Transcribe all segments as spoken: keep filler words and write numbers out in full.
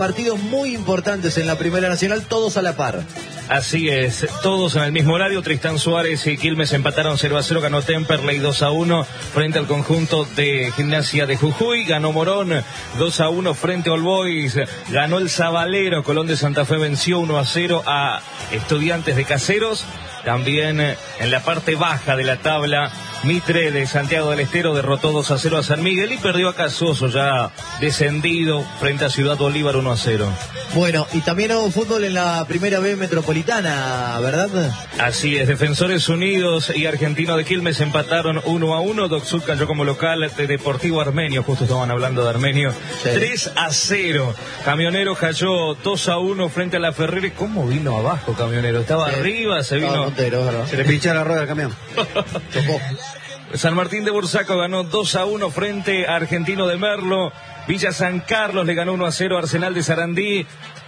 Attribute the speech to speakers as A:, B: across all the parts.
A: Partidos muy importantes en la Primera Nacional, todos a la par.
B: Así es, todos en el mismo horario. Tristán Suárez y Quilmes empataron cero a cero, ganó Temperley dos a uno frente al conjunto de Gimnasia de Jujuy, ganó Morón dos a uno frente a All Boys, ganó el Zabalero, Colón de Santa Fe venció uno a cero a Estudiantes de Caseros. También en la parte baja de la tabla, Mitre de Santiago del Estero derrotó dos a cero a San Miguel y perdió a Casoso, ya descendido, frente a Ciudad Bolívar uno a cero.
A: Bueno, y también hubo fútbol en la Primera B Metropolitana, ¿verdad?
B: Así es, Defensores Unidos y Argentino de Quilmes empataron uno a uno, Doc Sud cayó como local de Deportivo Armenio, justo estaban hablando de Armenio, sí. tres a cero, Camionero cayó dos a uno frente a la Ferrere. ¿Cómo vino abajo Camionero? Estaba sí. arriba, se vino...
A: Montero,
C: se le pinchó la rueda al camión.
A: Chocó.
B: San Martín de Bursaco ganó dos a uno frente a Argentino de Merlo. Villa San Carlos le ganó uno a cero a Arsenal de Sarandí.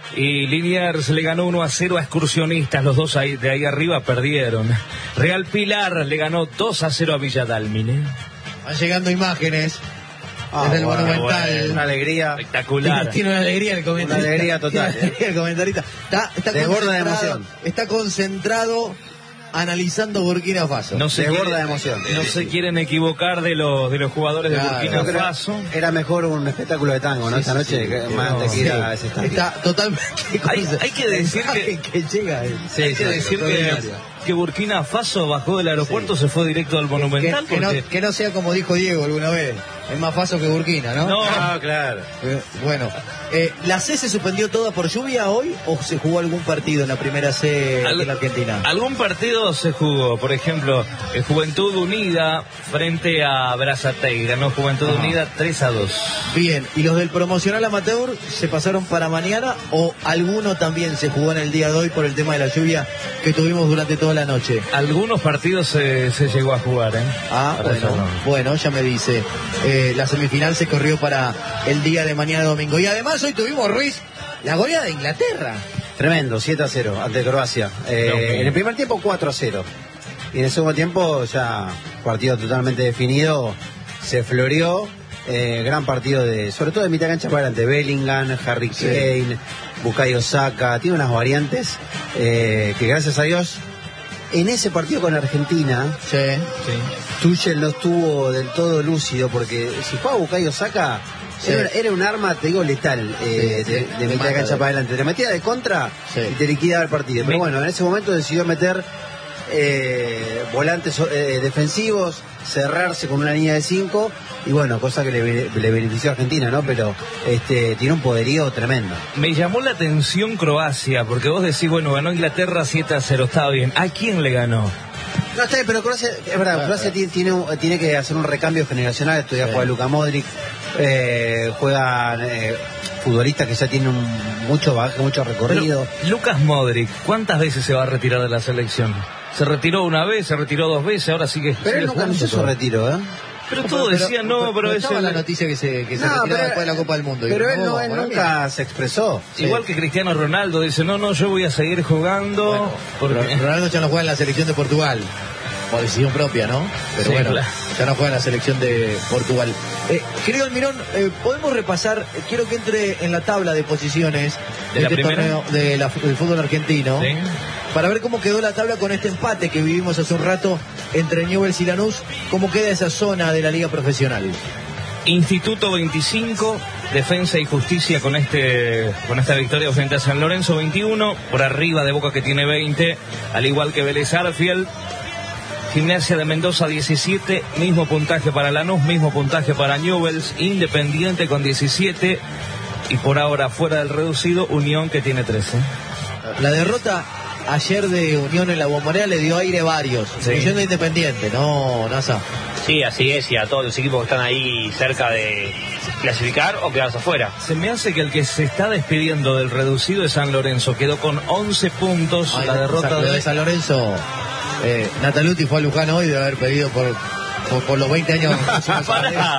B: Y Liniers le ganó uno a cero a Excursionistas. Los dos ahí, de ahí arriba perdieron. Real Pilar le ganó dos a cero a Villa Dálmine.
A: Van llegando imágenes.
C: Ah,
A: desde el
C: bueno,
A: Monumental.
C: Bueno, una alegría
B: espectacular.
A: Tiene, tiene una alegría el comentarista.
C: Una alegría total.
A: ¿eh? El comentarista. Está, está
C: desborda de emoción.
A: Está concentrado analizando Burkina Faso.
B: No se
C: desborda
B: quiere,
C: de emoción.
B: No
C: sí,
B: se
C: sí.
B: quieren equivocar de los de los jugadores claro, de Burkina Faso.
C: Era mejor un espectáculo de tango, ¿no?
A: Sí,
C: Esta
A: sí,
C: noche
A: sí,
C: que, más
A: no,
C: de que ir
A: sí.
C: a ese estadio.
A: Está totalmente.
B: Hay, hay que decir que,
A: que llega.
B: Sí, hay que decir que, que Burkina Faso bajó del aeropuerto, sí. se fue directo al Monumental.
A: Que, que,
B: porque...
A: no, que no sea como dijo Diego alguna vez. Es más Faso que Burkina, ¿no?
B: No,
C: ah, claro.
A: Eh, bueno, eh, ¿la C se suspendió toda por lluvia hoy o se jugó algún partido en la primera C
B: Al,
A: de la Argentina?
B: Algún partido se jugó, por ejemplo, eh, Juventud Unida frente a Brazatei, ganó Juventud Ajá. Unida tres a dos.
A: Bien, ¿y los del promocional amateur se pasaron para mañana o alguno también se jugó en el día de hoy por el tema de la lluvia que tuvimos durante toda la noche?
B: Algunos partidos se, se llegó a jugar, ¿eh?
A: Ah,
B: para
A: bueno, no. bueno, ya me dice. Eh, la semifinal se corrió para el día de mañana domingo. Y además hoy tuvimos, Ruiz, la goleada de Inglaterra.
C: Tremendo, siete a cero ante Croacia. Eh, no, en el primer tiempo cuatro a cero. Y en el segundo tiempo ya partido totalmente definido. Se floreó. Eh, gran partido de, sobre todo de mitad cancha para adelante. Bellingham, Harry Kane, sí. Bukayo Saka. Tiene unas variantes eh, que gracias a Dios en ese partido con Argentina,
A: sí, sí.
C: Tuchel no estuvo del todo lúcido porque si juega Bukayo Saka sí. era, era un arma, te digo, letal eh, sí, de, de, de mitad de cancha para adelante. Te metía de contra sí. y te liquidaba el partido. Pero bueno, en ese momento decidió meter eh, volantes eh, defensivos, cerrarse con una línea de cinco y bueno, cosa que le, le benefició a Argentina, ¿no? Pero este tiene un poderío tremendo.
B: Me llamó la atención Croacia, porque vos decís, bueno, ganó Inglaterra siete a cero, estaba bien. ¿A quién le ganó?
C: No está bien, pero Croacia, es verdad, ah, Croacia tiene, tiene, tiene que hacer un recambio generacional. Esto ya sí. juega Luka Modric, eh, juegan eh, futbolistas que ya tienen un, mucho bagaje, mucho recorrido.
B: Pero, Lucas Modric, ¿cuántas veces se va a retirar de la selección? Se retiró una vez, se retiró dos veces, ahora sigue.
C: Pero él nunca anunció su retiro, ¿eh?
B: Pero todo pero, decía no, pero, pero
A: es
B: el...
A: la noticia que se, que se
C: no,
A: retiraba
C: pero,
A: después de la Copa del Mundo.
C: Pero él,
A: no,
C: no, él nunca bien. se expresó.
B: Sí. Igual que Cristiano Ronaldo dice, no, no, yo voy a seguir jugando.
A: Bueno, porque... Ronaldo ya no juega en la selección de Portugal. Por decisión propia, ¿no? Pero sí, bueno, claro. ya no juega en la selección de Portugal. Eh, querido Almirón, eh, podemos repasar, eh, quiero que entre en la tabla de posiciones de, de este torneo de la, del fútbol argentino. ¿Sí? Para ver cómo quedó la tabla con este empate que vivimos hace un rato entre Newell's y Lanús, cómo queda esa zona de la liga profesional.
B: Instituto veinticinco, Defensa y Justicia con este con esta victoria frente a San Lorenzo veintiuno, por arriba de Boca que tiene veinte, al igual que Vélez Arfield. Gimnasia de Mendoza diecisiete, mismo puntaje para Lanús, mismo puntaje para Newell's, Independiente con diecisiete y por ahora fuera del reducido Unión que tiene trece.
A: La derrota ayer de Unión en la Bombonera le dio aire a varios, sí. incluyendo Independiente, ¿no, Nasa?
D: Sí, así es, y a todos los equipos que están ahí cerca de clasificar o quedarse afuera.
B: Se me hace que el que se está despidiendo del reducido es San Lorenzo, quedó con once puntos. Ay, la derrota de...
A: de San Lorenzo. Eh, Nataluti fue a Luján hoy de haber pedido por, por, por los veinte años.
B: Pará,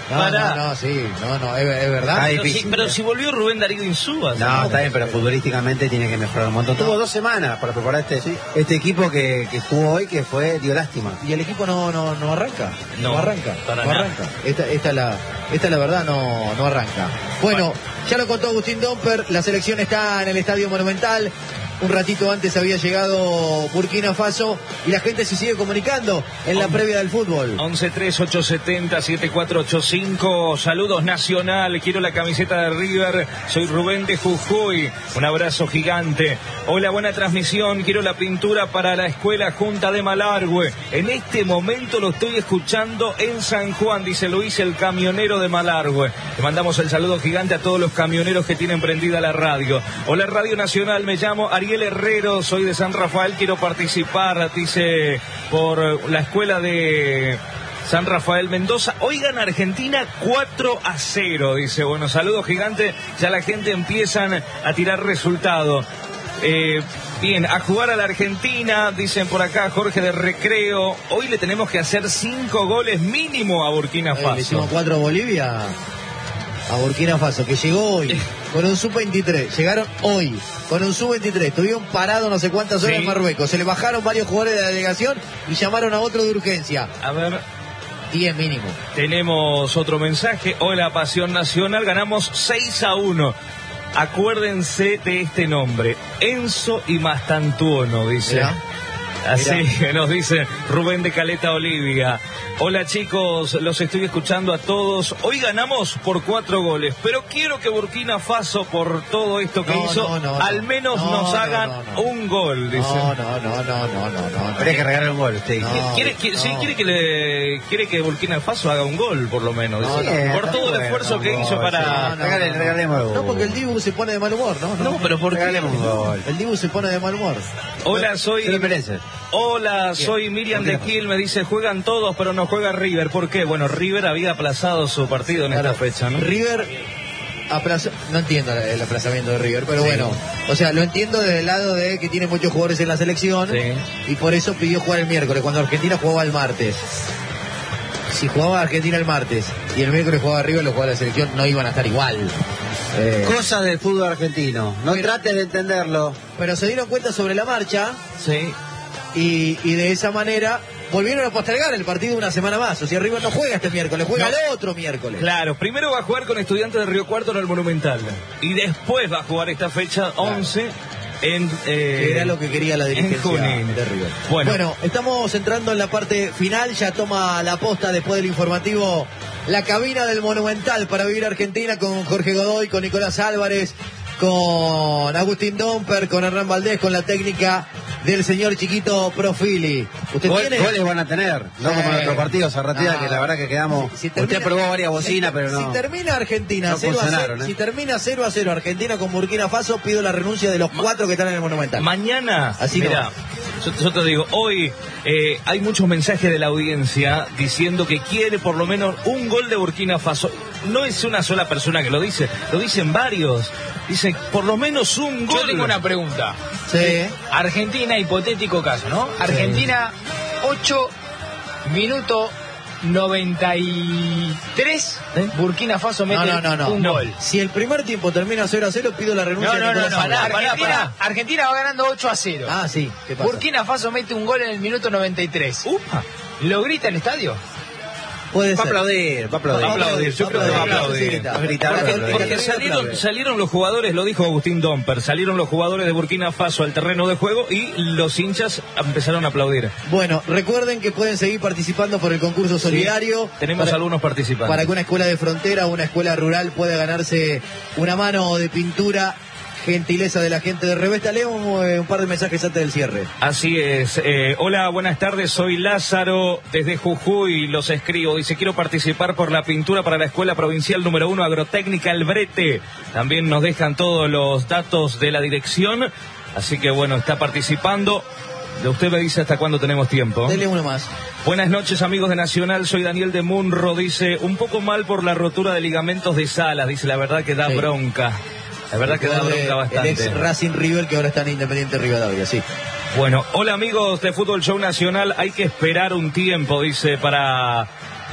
A: No,
B: Pará.
A: no, no, sí, no, no, es, es verdad.
C: Ah,
B: Pero,
C: difícil,
B: sí, pero
C: ¿eh?
B: si volvió Rubén Darío Insúa.
C: No,
B: ¿no?
C: está bien, pero futbolísticamente tiene que mejorar un montón. Tuvo dos semanas para preparar este,
A: Sí.
C: este equipo que, que jugó hoy, que fue, dio lástima.
A: Y el equipo no, no, no arranca. No,
B: No,
A: arranca.
B: para
A: no
B: nada.
A: arranca. Esta, esta, es la, esta es la verdad, no, no arranca. Bueno, ya lo contó Agustín Domper, la selección está en el Estadio Monumental. Un ratito antes había llegado Burkina Faso y la gente se sigue comunicando en la previa del fútbol.
B: once tres ocho siete cero siete cuatro ocho cinco. Saludos Nacional. Quiero la camiseta de River. Soy Rubén de Jujuy. Un abrazo gigante. Hola, buena transmisión. Quiero la pintura para la Escuela Junta de Malargüe. En este momento lo estoy escuchando en San Juan, dice Luis, el camionero de Malargüe. Le mandamos el saludo gigante a todos los camioneros que tienen prendida la radio. Hola, Radio Nacional. Me llamo Ariel Herrero. Soy de San Rafael. Quiero participar, dice, por la escuela de San Rafael Mendoza. Hoy gana Argentina cuatro a cero, dice. Bueno, saludos gigante. Ya la gente empiezan a tirar resultados. Eh, bien, a jugar a la Argentina, dicen por acá Jorge de Recreo. Hoy le tenemos que hacer cinco goles mínimo a Burkina
A: Eh,
B: Faso.
A: le hicimos cuatro a Bolivia, a Burkina Faso, que llegó hoy con un sub veintitrés. Llegaron hoy con un sub veintitrés. Estuvieron parados no sé cuántas horas
B: Sí.
A: en Marruecos. Se le bajaron varios jugadores de la delegación y llamaron a otro de urgencia.
B: A ver,
A: diez mínimo.
B: tenemos otro mensaje. Hola, Pasión Nacional. Ganamos seis a uno. Acuérdense de este nombre, Enzo y Mastantuono, dice.
A: Mirá.
B: Así
A: Mirá.
B: que nos dice Rubén de Caleta Olivia. Hola chicos, los estoy escuchando a todos. Hoy ganamos por cuatro goles, pero quiero que Burkina Faso, por todo esto que
A: No,
B: hizo,
A: no, no,
B: al
A: no.
B: menos
A: No,
B: nos
A: no,
B: hagan
A: no, no.
B: un gol, dice.
A: No, no, no, no, no, no, no. no.
C: Habría que regalar un gol, usted dice.
A: No.
B: ¿Quiere, quiere, sí,
A: no.
B: quiere que le quiere que Burkina Faso haga un gol, por lo menos.
A: No,
B: dice.
A: no,
B: por
C: no,
B: todo el
C: bueno,
B: esfuerzo que
C: un
B: hizo
C: gol,
B: para...
C: sí. Regale- regalemos el
A: No,
C: gol.
A: porque el Dibu se pone de mal humor, ¿no?
B: No, pero ¿por qué?
C: Regalemos un gol.
A: El Dibu se pone de mal humor.
B: Hola, soy...
C: Se lo merece.
B: Hola, soy Miriam de Gil, me dice, juegan todos, pero no juega River. ¿Por qué? Bueno, River había aplazado su partido en
A: Claro,
B: esta fecha, ¿no?
A: River aplaza- no entiendo el aplazamiento de River, pero
B: Sí.
A: bueno, o sea, lo entiendo desde el lado de que tiene muchos jugadores en la selección
B: Sí.
A: y por eso pidió jugar el miércoles, cuando Argentina jugaba el martes. Si jugaba Argentina el martes y el miércoles jugaba River, los jugadores de la selección no iban a estar igual. Eh,
C: Cosas del fútbol argentino. No
A: Pero-
C: trates de entenderlo.
A: pero se dieron cuenta sobre la marcha
B: Sí.
A: y, y de esa manera volvieron a postergar el partido una semana más. O sea, River no juega este miércoles, juega
B: No.
A: el otro miércoles.
B: Claro, primero va a jugar con Estudiantes de Río Cuarto en el Monumental. Y después va a jugar esta fecha once en... eh,
A: Que era lo que quería la dirigencia
B: Junín.
A: de River.
B: Bueno.
A: Bueno, estamos entrando en la parte final, ya toma la posta después del informativo la cabina del Monumental para vivir Argentina con Jorge Godoy, con Nicolás Álvarez, con Agustín Domper, con Hernán Valdés, con la técnica del señor Chiquito Profili. ¿Usted
C: Gol-
A: tiene?
C: goles van a tener, no
A: Sí.
C: como en otro partido, Zarratea,
A: No.
C: que la verdad que quedamos...
A: Si termina-
C: Usted probó varias bocinas, pero no...
A: Si termina Argentina
C: no
A: cero a cero,
C: funcionaron, ¿eh?
A: si termina cero a cero Argentina con Burkina Faso, pido la renuncia de los cuatro que están en el Monumental.
B: Mañana,
A: Así no
B: mira,
A: va.
B: yo, yo te digo, hoy eh, hay muchos mensajes de la audiencia diciendo que quiere por lo menos un gol de Burkina Faso. No es una sola persona que lo dice, lo dicen varios. Dicen, por lo menos un gol.
E: Yo tengo una pregunta.
A: Sí.
E: Argentina, hipotético caso, ¿no? Argentina, ocho minuto noventa y tres.
A: ¿Eh?
E: Burkina Faso mete
A: No, no, no, no.
E: un
A: No.
E: gol.
A: Si el primer tiempo termina cero a cero, pido la renuncia
E: No,
A: de
E: no, no,
A: Nicolás
E: no.
A: Álvarez.
B: pará, pará,
E: Argentina,
B: pará.
E: Argentina va ganando ocho a cero.
A: Ah, sí. ¿Qué pasa?
E: Burkina Faso mete un gol en el minuto noventa y tres.
B: Upa.
E: ¿Lo grita el estadio?
A: Puede
C: Va a
A: ser.
C: aplaudir, va a aplaudir.
B: Va a aplaudir, yo creo que va a aplaudir.
C: Va a gritar,
A: Porque-
C: va a aplaudir.
B: Porque
A: Porque
B: salieron,
A: aplaude.
B: salieron los jugadores, lo dijo Agustín Domper, salieron los jugadores de Burkina Faso al terreno de juego y los hinchas empezaron a aplaudir.
A: Bueno, recuerden que pueden seguir participando por el concurso solidario.
B: Tenemos
A: para,
B: algunos participantes.
A: para que una escuela de frontera o una escuela rural pueda ganarse una mano de pintura. Gentileza de la gente de Revesta. Leo un, eh, un par de mensajes antes del cierre.
B: Así es. Eh, hola, buenas tardes. Soy Lázaro desde Jujuy. Los escribo. Dice, quiero participar por la pintura para la Escuela Provincial número uno Agrotécnica El Brete. También nos dejan todos los datos de la dirección. Así que bueno, está participando. Usted me dice hasta cuándo tenemos tiempo.
A: Dele uno más.
B: Buenas noches, amigos de Nacional. Soy Daniel de Munro. Dice, un poco mal por la rotura de ligamentos de Salas. Dice, la verdad que da
A: Sí.
B: bronca. La verdad que da
A: El,
B: bronca
A: el
B: bastante.
A: ex Racing River que ahora está en Independiente Rivadavia, sí.
B: Bueno, hola amigos de Fútbol Show Nacional, hay que esperar un tiempo, dice, para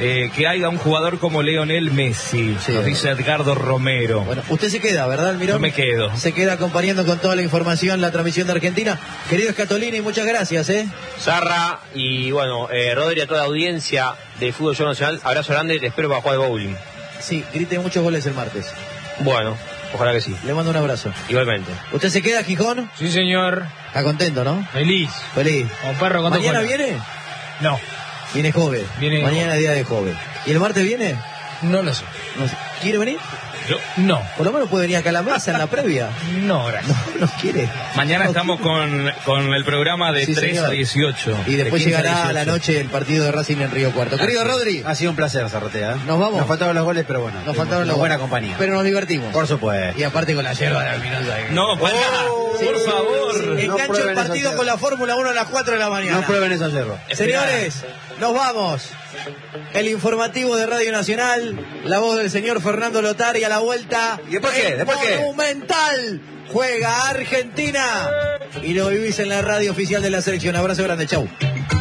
B: eh, que haya un jugador como Lionel Messi, sí, nos dice Edgardo Romero.
A: Bueno, usted se queda, ¿verdad, Almirón?
B: Yo me quedo.
A: Se queda acompañando con toda la información la transmisión de Argentina. Querido Escatolini, muchas gracias, ¿eh?
D: Zarra y bueno, eh, Rodri, a toda la audiencia de Fútbol Show Nacional, abrazo grande, te espero para jugar de bowling.
A: Sí, grite muchos goles el martes.
D: Bueno, ojalá que sí.
A: Le mando un abrazo.
D: Igualmente.
A: ¿Usted se queda, Gijón?
E: Sí, señor.
A: Está contento, ¿no?
E: Feliz.
A: Feliz.
E: Como perro con
A: ¿Mañana viene?
E: No.
A: Viene joven.
E: Viene
A: Mañana
E: joven.
A: día de joven. ¿Y el martes viene?
E: No lo sé.
A: No sé. ¿Quiere venir?
E: Yo, no.
A: Por lo menos puede venir acá a la mesa en la previa.
E: No, gracias.
A: No, no quiere.
B: Mañana
A: no
B: estamos con, con el programa de
A: sí,
B: tres
A: señor.
B: a dieciocho.
A: Y después
B: de
A: llegará a la noche el partido de Racing en Río Cuarto. Querido Rodri.
C: Ha sido un placer, Zarratea.
A: Nos vamos.
C: Nos faltaron los goles, pero bueno.
A: Nos faltaron
C: una
A: los
C: buena
A: goles.
C: compañía.
A: Pero nos divertimos.
C: Por supuesto.
A: Y aparte con la yerba de Almirón.
B: No, pará.
C: Oh,
B: por
C: sí,
B: favor.
C: sí, no
A: Engancho el partido
C: esa
A: con la Fórmula uno a las cuatro de la mañana.
C: No prueben esos hierros.
A: Señores, nos vamos. El informativo de Radio Nacional, la voz del señor Fernando Lotari a la vuelta.
C: ¿Y después qué? ¿Después qué?
A: Monumental. Juega Argentina. Y lo vivís en la radio oficial de la selección. Abrazo grande, chau.